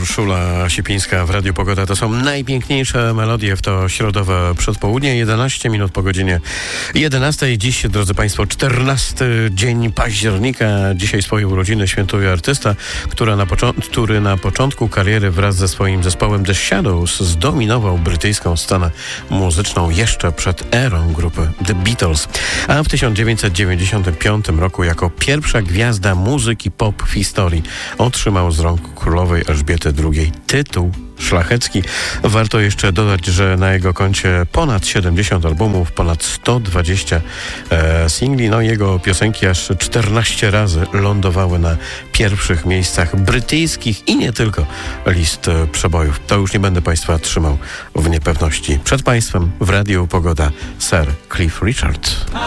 Urszula Sipińska w Radiu Pogoda. To są najpiękniejsze melodie w to środowe przedpołudnie. 11 minut po godzinie 11. Dziś, drodzy Państwo, 14 dzień października. Dzisiaj swoje urodziny świętuje artysta, który na początku kariery wraz ze swoim zespołem The Shadows zdominował brytyjską scenę muzyczną jeszcze przed erą grupy The Beatles. A w 1995 roku jako pierwsza gwiazda muzyki pop w historii otrzymał z rąk królowej Elżbiety II tytuł szlachecki. Warto jeszcze dodać, że na jego koncie ponad 70 albumów, ponad 120 singli. No jego piosenki aż 14 razy lądowały na pierwszych miejscach brytyjskich i nie tylko list przebojów. To już nie będę Państwa trzymał w niepewności. Przed Państwem w Radiu Pogoda Sir Cliff Richard.